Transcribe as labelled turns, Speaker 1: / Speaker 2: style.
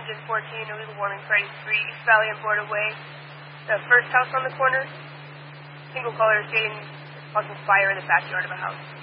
Speaker 1: 214, illegal warming, Friday Street, East Valley and Border Way. The first house on the corner. Single caller is stating causing fire in the backyard of a house.